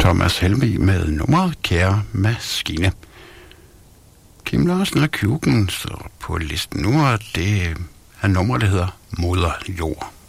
Thomas Helmig med nummeret Kære Maskine. Kim Larsen og Kjuken står på listen nu, og det er nummer, der hedder Moder Jord.